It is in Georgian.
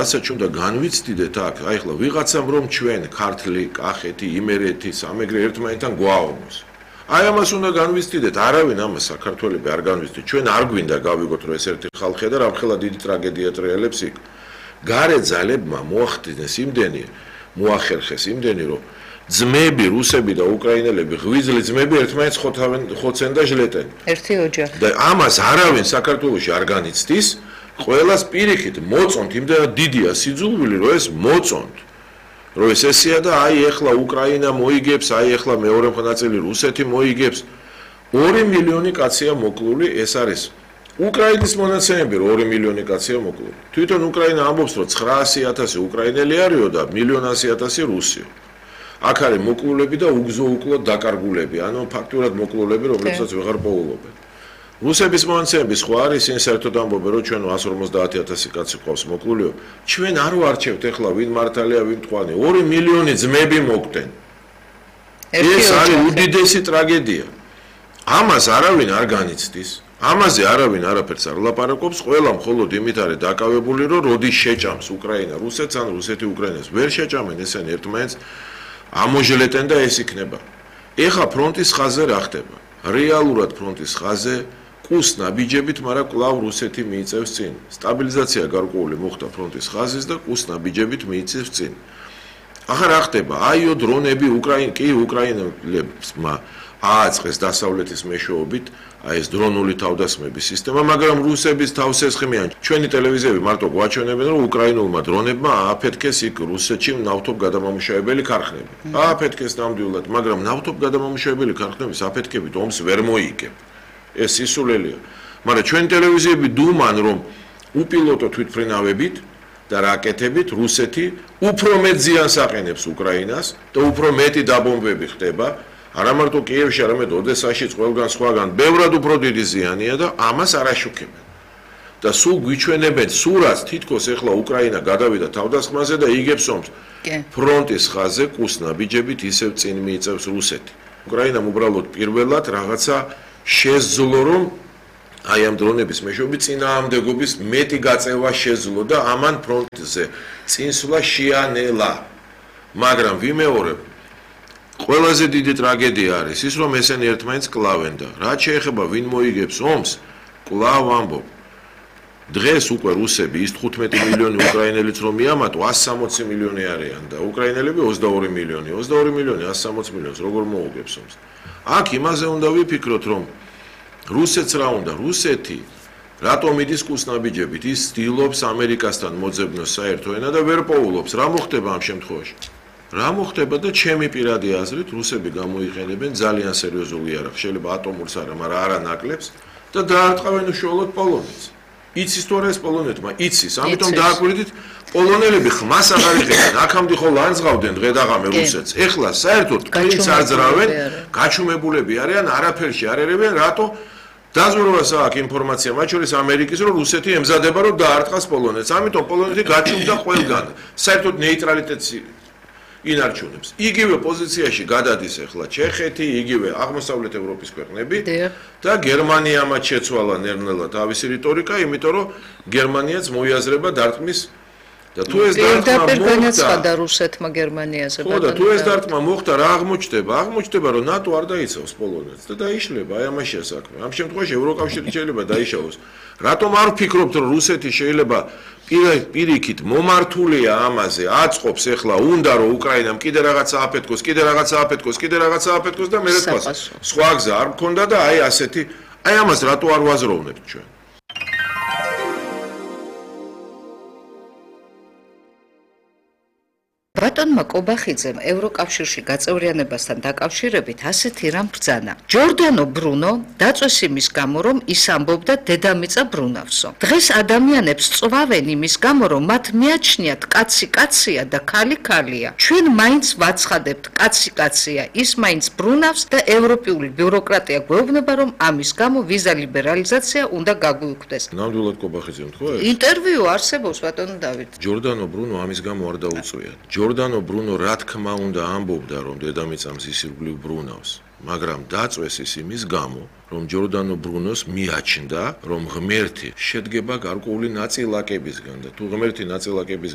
რასაც უნდა განვიცდიდეთ აქ, აი ხლა ვიღაცამ რომ ჩვენ ქართლი, კახეთი, იმერეთი, სამეგრე ერთმანეთთან გვაორმოს. აი ამას უნდა განვიცდიდეთ, არავინ ამას საქართველები არ განვიცდით. ჩვენ არ გვინდა გავიგოთ რომ ეს ერთი ხალხია და რამხელა დიდი ტრაგედია ტრიალებს იქ. გარე ძალებმა მოახერხეს იმდენი რომ ძმები, რუსები და უკრაინელები, ღვიძლი ძმები ერთმანეთს ხოცენ და ჟლეტენ. ერთი ოჯახი. და ამას არავინ საქართველოში არ განიცდის, ყველას პირიქით მოწონთ, იმდენად დიდია სიძულვილი, რომ ეს მოწონთ. რომ ეს ესეა და აი ეხლა უკრაინა მოიგებს, აი ეხლა მეორე ნაწილი რუსეთი მოიგებს. 2 მილიონი კაცია მოკლული, ეს არის უკრაინის მონაცემები, 2 მილიონი კაცია მოკლული. თვითონ უკრაინა ამბობს, რომ 900,000 უკრაინელი არისო და 1,100,000 რუსიო. აქ არის მოკლულები და უგზო-უკლო დაკარგულები, ანუ ფაქტურად მოკლულები, რომლებსაც ვეღარ პოულობენ. რუსების მონაცემები სხვა არის, ისინი საერთოდ ამბობენ, რომ ჩვენ 150,000 კაცი ყავს მოკლულიო. ჩვენ არ ვარჩევთ ეხლა ვინ მართალია, ვინ თქვენი. 2 მილიონი ძმები მოკვდნენ. ეს არის უდიდესი ტრაგედია. ამას არავინ არ განიცდის. ამაზე არავინ არაფერს არ ლაპარაკობს, ყველა მხოლოდ იმით არის დაკავებული, რომ როდის შეჭამს უკრაინა რუსეთს, ან რუსეთი უკრაინას. ვერ შეჭამენ ესენი ერთმანეთს, ამოჟლეტენ და ეს იქნება. ეხა ფრონტის ხაზზე რა ხდება? რეალურად ფრონტის ხაზზე კუს ნაბიჯებით, მაგრამ კვლავ რუსეთი მიიწევს წინ. სტაბილიზაცია გარკვეული მოხდა ფრონტის ხაზის და კუს ნაბიჯებით მიიწევს წინ. ახლა რა ხდება? აიო დრონები უკრაინელებმა ააწყეს დასავლეთის მეშვეობით აი ეს დრონული თავდასხმების სისტემა, მაგრამ რუსების თავს ესხმიან. ჩვენი ტელევიზიები მარტო გვაჩვენებენ, რომ უკრაინულმა დრონებმა ააფეთქეს იქ რუსეთში ნავთობგადამამუშავებელი ქარხნები. ააფეთქეს ნამდვილად, მაგრამ ნავთობგადამამუშავებელი ქარხნების აფეთქებით ომს ვერ მოიგებ. ეს სისულელია. მაგრამ ჩვენი ტელევიზიები დუმან, რომ უპილოტო თვითმფრინავებით და რაკეტებით რუსეთი უფრო მეტ ზიანს აყენებს უკრაინას და უფრო მეტი დაბომბვები ხდება. არა მარტო კიევში, არამედ ოდესაშიც, ყველგან სხვაგან, ბევრად უფრო დიდი ზიანია და ამას არ აშუქებენ. და სულ გვიჩვენებენ სურათს, თითქოს ეხლა უკრაინა გადავიდა თავდასხმაზე და იგებს ომს. ფრონტის ხაზზე კუს ნაბიჯებით ისევ წინ მიიწევს რუსეთი. უკრაინამ უბრალოდ პირველად რაღაცა შეძლო, რომ აი ამ დრონების მეშვეობით წინააღმდეგობის მეტი გაწევა შეძლო და ამან ფრონტზე წინსვლა შეანელა. მაგრამ ვიმეორებ, ყველაზე დიდი ტრაგედია არის ის, რომ ესენი ერთმანეთს კლავენ და რაც შეეხება ვინ მოიგებს ომს, კლავ ამბობ. დღეს უკვე რუსები ის 15 მილიონი უკრაინელიც რომ მიამატო, 160 მილიონი არიან და უკრაინელები 22 მილიონი, 22 მილიონი 160 მილიონს როგორ მოუგებს ომს. აქ იმაზე უნდა ვიფიქროთ, რომ რუსეთს რა უნდა, რუსეთი რატომ იდის კუსნაბიჯებით, ის ცდილობს ამერიკასთან მოძებნოს საერთო ენა და ვერ პოულობს. რა მოხდება ამ შემთხვევაში? რა მოხდება და ჩემი პირადი აზრით რუსები გამოიყენებენ ძალიან სერიოზული იარაღს, შეიძლება ატომურს არა, მაგრამ არა ნაკლებს და დაარტყავენ უშუალოდ პოლონეთს. იცის თუ არა ეს პოლონეთმა? იცის, ამიტომ დააკვირდით პოლონელები ხმას აღარ იღებენ, აქამდე ხოლმე არ ზღავდნენ დღე-დაღამე რუსეთს. ეხლა საერთოდ თქვენიც არ ზრავენ, გაჩუმებულები არიან, არაფერში არ ერებენ, რატო? დაზვერვას აქვს ინფორმაცია მათ შორის ამერიკის, რომ რუსეთი ემზადება რომ დაარტყას პოლონეთს. ამიტომ პოლონეთი გაჩუმდა ყველგან. საერთოდ ნეიტრალიტეტს ინარჩუნებს. იგივე პოზიციაში გადადის ახლა ჩეხეთი, იგივე აღმოსავლეთ ევროპის ქვეყნები და გერმანიამაც შეცვალა ნერნელა თავისი რიტორიკა, იმიტომ რომ გერმანიაც მოიაზრება დარტყმის და თუ ეს დარტყმა განაცხადა რუსეთმა გერმანიაზე. ხო და თუ ეს დარტყმა მოხდა, რა აღმოჩნდება? აღმოჩნდება, რომ ნატო არ დაიცავს პოლონეთს და დაიშლება აი ამაშია საქმე. ამ შემთხვევაში ევროკავშირი შეიძლება დაიშალოს. რატომ არ ვფიქრობთ, რომ რუსეთი შეიძლება პირიქით მომართულია ამაზე, აწყობს ეხლა უნდა რომ უკრაინამ კიდე რაღაცა აფეთქოს, კიდე რაღაცა აფეთქოს, კიდე რაღაცა აფეთქოს და მერე თქვას. სხვა გზა არ მქონდა და აი ასეთი, აი ამას რატო არ ვაზროვნებთ ჩვენ? ბატონმა კობახიძემ ევროკავშირში გაწევრიანებასთან დაკავშირებით ასეთი რამ ბრძანა. ჯორდანო ბრუნო დაწვეს იმის გამო, რომ ის ამბობდა დედამიწა ბრუნავსო. დღეს ადამიანებს წვავენ იმის გამო, რომ მათ მიაჩნიათ კაცი კაცია და ქალი ქალია. ჩვენ მაინც ვაცხადებთ კაცი კაცია, ის მაინც ბრუნავს და ევროპული ბიუროკრატია გვეუბნება, რომ ამის გამო ვიზა ლიბერალიზაცია უნდა გაგვიუქმდეს. ნამდვილად კობახიძემ თქვა ეს? ინტერვიუ არსებობს ბატონო დავით. ჯორდანო ბრუნო ამის გამო არ დაუწვიათ. ჯორდანო ბრუნო რა თქმა უნდა ამბობდა, რომ დედამიწამ ისირგვლივ ბრუნავს, მაგრამ დაწვეს ის იმის გამო, რომ ჯორდანო ბრუნოს მიაჩნდა, რომ ღმერთი შედგება გარკვეული ნაწილაკებისგან და თუ ღმერთი ნაწილაკების